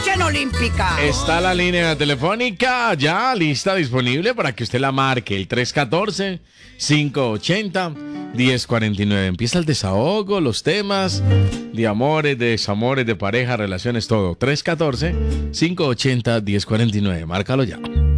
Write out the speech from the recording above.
Virgen Olímpica. Está la línea telefónica ya lista, disponible para que usted la marque. El 314-580-1049. Empieza el desahogo, los temas de amores, de desamores, de pareja, relaciones, todo. 314-580-1049. Márcalo ya.